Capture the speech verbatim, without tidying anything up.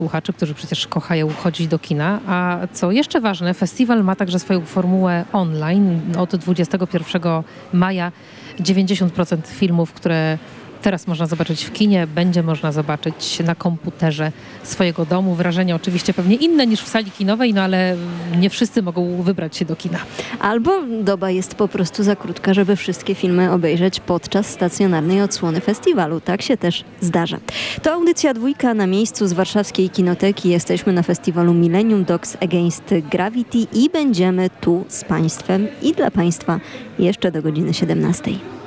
słuchaczy, którzy przecież kochają chodzić do kina. A co jeszcze ważne, festiwal ma także swoją formułę online. Od dwudziestego pierwszego maja dziewięćdziesiąt procent filmów, które teraz można zobaczyć w kinie, będzie można zobaczyć na komputerze swojego domu. Wrażenia oczywiście pewnie inne niż w sali kinowej, no ale nie wszyscy mogą wybrać się do kina. Albo doba jest po prostu za krótka, żeby wszystkie filmy obejrzeć podczas stacjonarnej odsłony festiwalu. Tak się też zdarza. To audycja Dwójka na miejscu z warszawskiej Kinoteki. Jesteśmy na festiwalu Millennium Dogs Against Gravity i będziemy tu z Państwem i dla Państwa jeszcze do godziny siedemnastej.